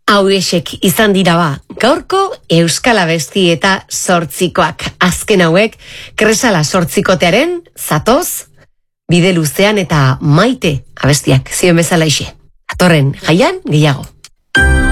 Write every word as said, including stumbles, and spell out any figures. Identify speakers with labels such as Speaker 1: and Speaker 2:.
Speaker 1: Hauesek izan dira ba, gaurko Euskal Abesti eta Zortzikoak. Azken hauek, Kresala Zortzikotearen, Zatoz, Bide Luzean eta Maite abestiak, zioen bezala ixe. Atorren, jaian, gehiago.